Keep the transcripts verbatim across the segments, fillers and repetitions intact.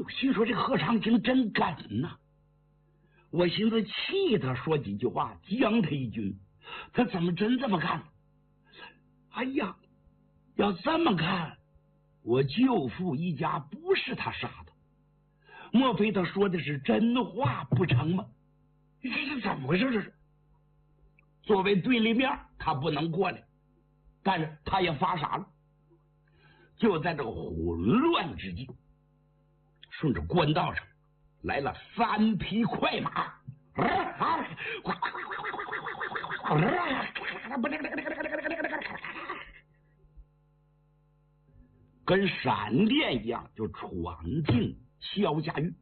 呦，心说这何长青真敢呐！我寻思气他说几句话，将他一军，他怎么真这么干？哎呀，要这么看，我舅父一家不是他杀的，莫非他说的是真话不成吗？这是怎么回事？这是作为对立面，他不能过来，但是他也发傻了。就在这个混乱之际，顺着官道上来了三匹快马，跟闪电一样就闯进萧家峪。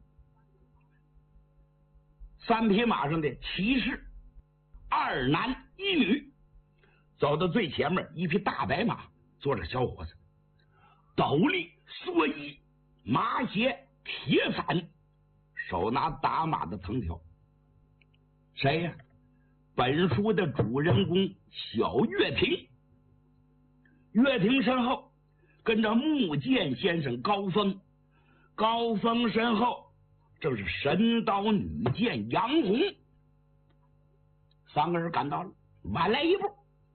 三匹马上的骑士二男一女，走到最前面，一匹大白马坐着小伙子，斗笠蓑衣，马鞋铁伞，手拿打马的藤条。谁呀？本书的主人公小岳霆。岳霆身后跟着木剑先生高峰，高峰身后正是神刀女剑杨红。三个人赶到了，晚来一步，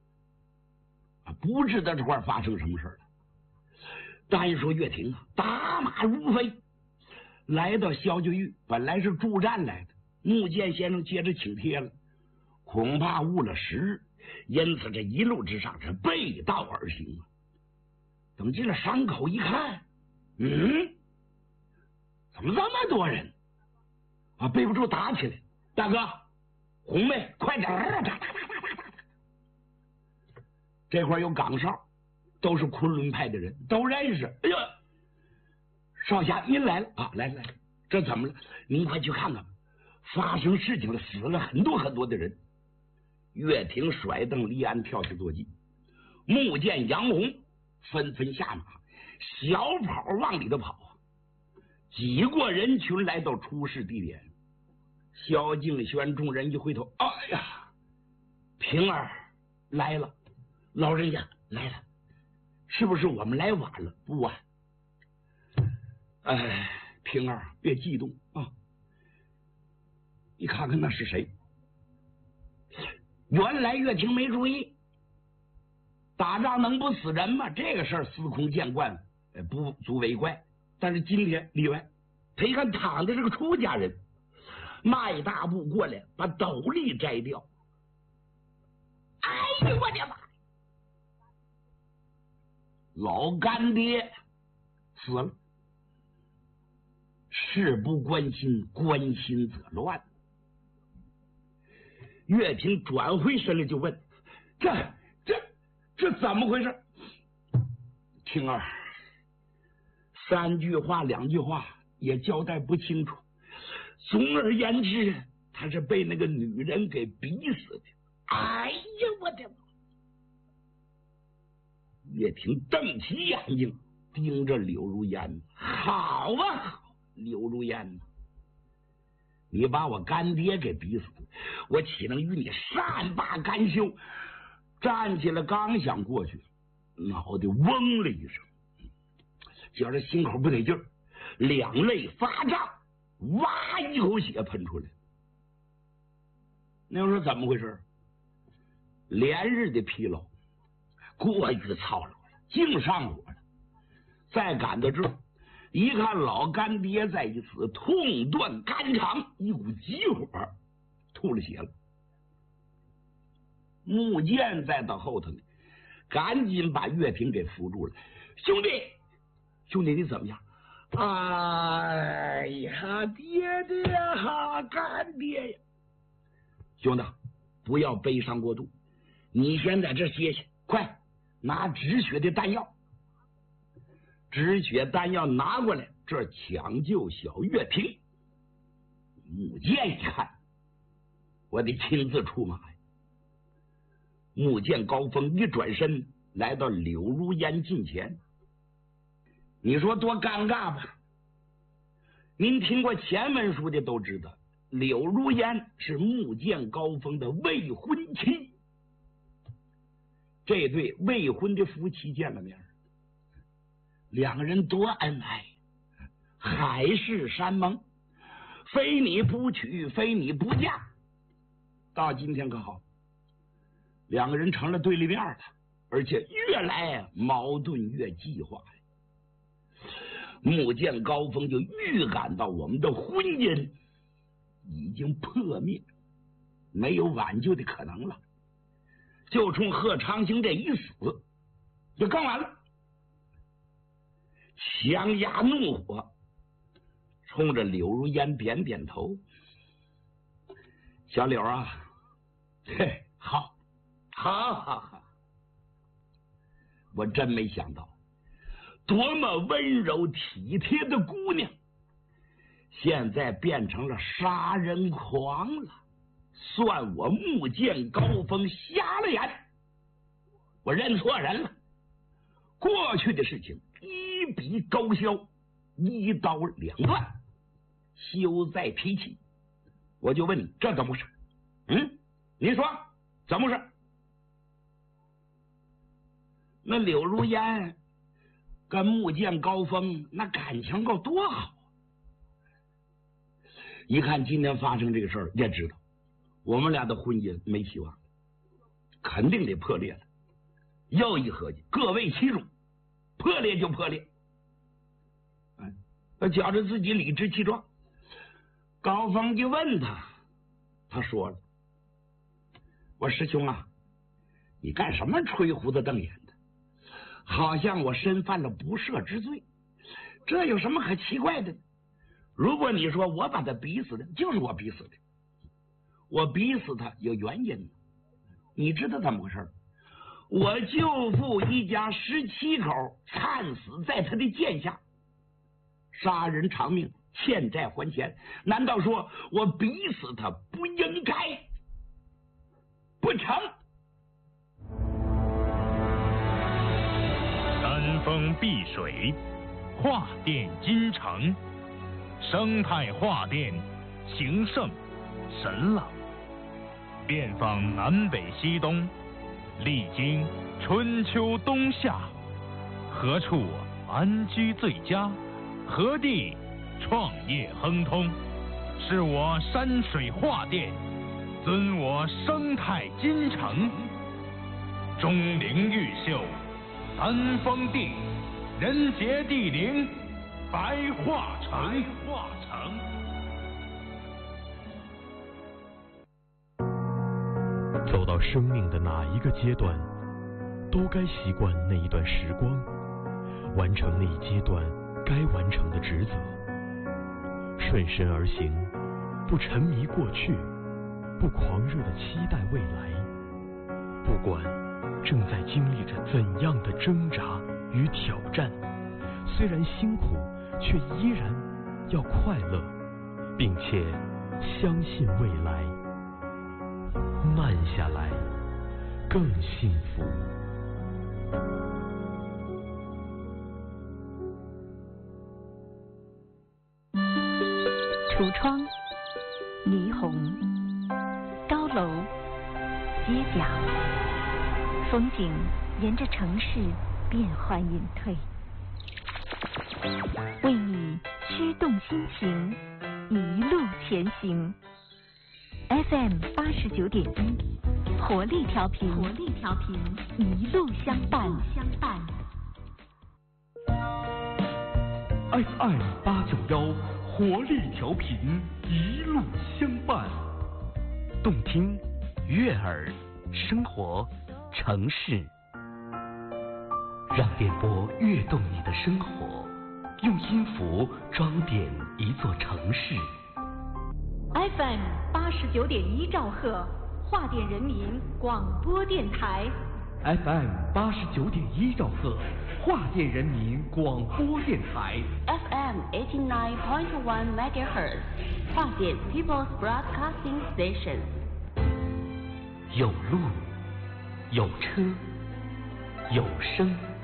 不知道这块发生什么事了。单说岳霆啊，打马如飞，来到萧家峪，本来是助战来的，木剑先生接着请帖了，恐怕误了时日，因此这一路之上是背道而行啊。等进了山口一看，嗯，怎么这么多人啊？背不住打起来。大哥，红妹，快点！这块有岗哨，都是昆仑派的人，都认识。哎呀，少侠您来了啊！来来来，这怎么了？您快去看看，发生事情了，死了很多很多的人。岳霆甩蹬离鞍，跳下坐骑，木剑杨红纷纷下马，小跑往里头跑啊！挤过人群，来到出事地点。萧敬轩众人一回头，哎呀，平儿来了，老人家来了，是不是我们来晚了？不晚。哎，平儿别激动啊！你看看那是谁？原来岳霆没注意，打仗能不死人吗？这个事儿司空见惯，不足为怪。但是今天例外，他一看躺的是个出家人，迈大步过来，把斗笠摘掉。哎呦我的妈！老干爹死了。事不关心，关心则乱。岳霆转回身来就问：“这、这、这怎么回事？”婷儿，三句话两句话也交代不清楚。总而言之，他是被那个女人给逼死的。哎呀，我的妈！岳霆瞪起眼睛，盯着柳如烟。好啊，好，柳如烟，你把我干爹给逼死，我岂能与你善罢甘休？站起来，刚想过去，脑袋嗡了一声，觉着心口不得劲儿，两肋发胀，哇，一口血喷出来。那时候怎么回事？连日的疲劳，过于操劳了，净上火了。再赶到这儿，一看老干爹在一此，痛断肝肠，一股急火，吐了血了。木剑再到后头呢，赶紧把岳霆给扶住了。兄弟，兄弟，你怎么样？哎呀，爹爹呀，干爹呀！兄弟，不要悲伤过度，你先在这歇歇，快拿止血的丹药。止血丹药拿过来，这抢救小岳霆。木剑一看，我得亲自出马呀。木剑高峰一转身，来到柳如烟近前。你说多尴尬吧？您听过前文书的都知道，柳如烟是木剑高峰的未婚妻。这对未婚的夫妻见了面，两个人多恩爱， 海誓山盟，非你不娶，非你不嫁。到今天可好，两个人成了对立面了，而且越来矛盾越激化。目见高峰就预感到我们的婚姻已经破灭，没有挽救的可能了。就冲贺长兴这一死，就更完了。强压怒火，冲着柳如烟点点头。小柳啊，嘿，好，好，好，好！我真没想到，多么温柔体贴的姑娘，现在变成了杀人狂了。算我目见高峰瞎了眼，我认错人了。过去的事情一笔勾销，一刀两断，休再提起。我就问你，这怎么回事？嗯，你说怎么回事？那柳如烟跟目见高峰那感情够多好，一看今天发生这个事儿，也知道我们俩的婚姻没希望，肯定得破裂了。又一合计，各为其主，破裂就破裂。哎，他觉着自己理直气壮。高峰就问他，他说了：“我师兄啊，你干什么吹胡子瞪眼的？好像我身犯了不赦之罪，这有什么可奇怪的？如果你说我把他逼死的，就是我逼死的。我逼死他有原因的，你知道怎么回事？我舅父一家十七口惨死在他的剑下，杀人偿命，欠债还钱。难道说我逼死他不应该？不成。 山峰碧水，画殿金城，生态画殿，情圣神朗。遍访南北西东，历经春秋冬夏，何处安居最佳？何地创业亨通？是我山水画殿，尊我生态金城。钟灵毓秀，三峰地，人杰地灵，白化城。化城。 走到生命的哪一个阶段，都该习惯那一段时光，完成那一阶段该完成的职责，顺身而行，不沉迷过去，不狂热地期待未来。不管正在经历着怎样的挣扎与挑战，虽然辛苦，却依然要快乐，并且相信未来。慢下来，更幸福。 橱窗、霓虹、高楼、街角，风景沿着城市变幻隐退，为你驱动心情，一路前行。F M 八十九点一，活力调频，活力调频，一路相伴，相伴。 F M 八九幺，活力调频，一路相伴。动听、悦耳、生活、城市，让电波跃动你的生活，用音符装点一座城市。 F M 八十九点一兆赫，华电人民广播电台。 F M 八十九点一兆赫，华电人民广播电台。 F M eighty nine point one megahertz， 华电 People's Broadcasting Station。 有路，有车，有声。